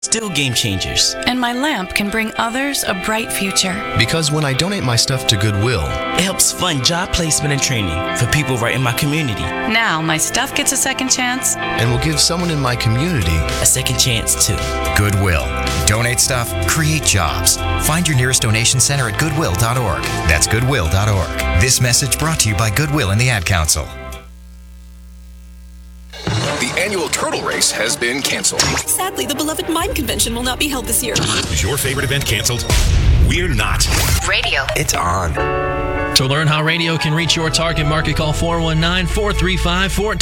Still game changers. And my lamp can bring others a bright future. Because when I donate my stuff to Goodwill, it helps fund job placement and training for people right in my community. Now my stuff gets a second chance. And will give someone in my community a second chance too. Goodwill. Donate stuff, create jobs. Find your nearest donation center at goodwill.org. That's goodwill.org. This message brought to you by Goodwill and the Ad Council. The annual turtle race has been canceled. Sadly, the beloved Mime Convention will not be held this year. Is your favorite event canceled? We're not. Radio. It's on. To learn how radio can reach your target market, call 419-435-14.